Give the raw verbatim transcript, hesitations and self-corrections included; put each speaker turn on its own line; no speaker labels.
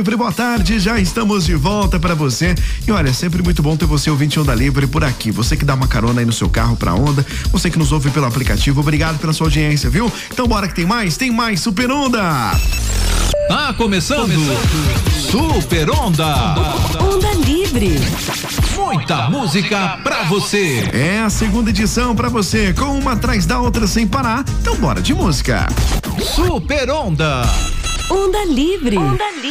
Livre, boa tarde, já estamos de volta para você. E olha, é sempre muito bom ter você ouvinte Onda Livre por aqui. Você que dá uma carona aí no seu carro pra Onda, você que nos ouve pelo aplicativo, obrigado pela sua audiência, viu? Então bora que tem mais, tem mais Super Onda.
Ah, começando, começando. Super Onda.
Onda Livre.
Muita música pra você.
É a segunda edição pra você, com uma atrás da outra sem parar. Então bora de música.
Super Onda.
Onda Livre. Onda Livre.